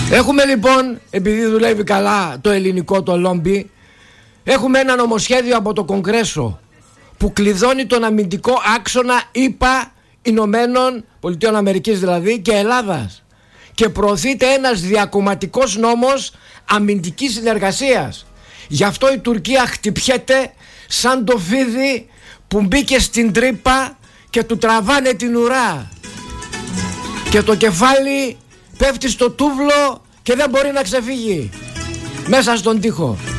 Έχουμε λοιπόν, επειδή δουλεύει καλά το ελληνικό το λόμπι, έχουμε ένα νομοσχέδιο από το Κογκρέσο που κλειδώνει τον αμυντικό άξονα ΗΠΑ, Ηνωμένων Πολιτειών Αμερικής δηλαδή, και Ελλάδας, και προωθείται ένας διακομματικός νόμος αμυντικής συνεργασίας. Γι' αυτό η Τουρκία χτυπιέται σαν το φίδι που μπήκε στην τρύπα και του τραβάνε την ουρά και το κεφάλι πέφτει στο τούβλο και δεν μπορεί να ξεφύγει μέσα στον τοίχο.